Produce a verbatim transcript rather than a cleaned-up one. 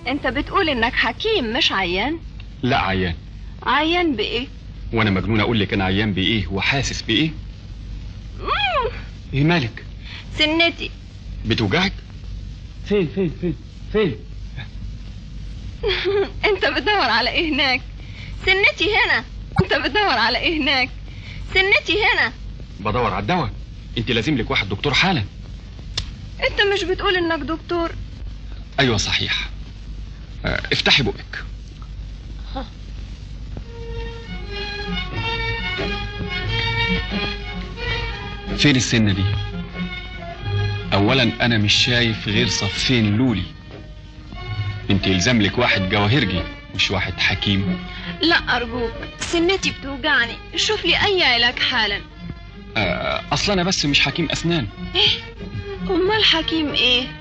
انت بتقول انك حكيم مش عيان؟ لا عيان. عيان بايه؟ وانا مجنون اقول لك انا عيان بايه وحاسس بايه؟ مم. ايه مالك؟ سنتي بتوجعك؟ فين فين فين فين؟ انت بتدور على ايه هناك؟ سنتي هنا. انت بتدور على ايه هناك؟ سنتي هنا. بدور على الدواء. انت لازم لك واحد دكتور حالا. انت مش بتقول انك دكتور؟ ايوه صحيح. اه افتحي بقك. فين السنة دي؟ اولا انا مش شايف غير صفين لولي. انت يلزم لك واحد جواهرجي مش واحد حكيم. لا ارجوك، سنتي بتوجعني، شوف لي اي علاج حالا. اه اصلا انا بس مش حكيم اسنان. ايه؟ امال حكيم ايه؟